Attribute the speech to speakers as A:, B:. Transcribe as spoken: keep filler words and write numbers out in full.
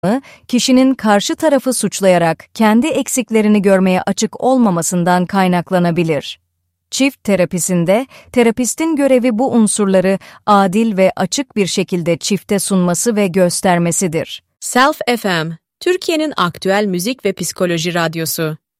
A: kişinin karşı tarafı suçlayarak kendi eksiklerini görmeye açık olmamasından kaynaklanabilir. Çift terapisinde, terapistin görevi bu unsurları adil ve açık bir şekilde çifte sunması ve göstermesidir.
B: Self F M, Türkiye'nin aktüel müzik ve psikoloji radyosu.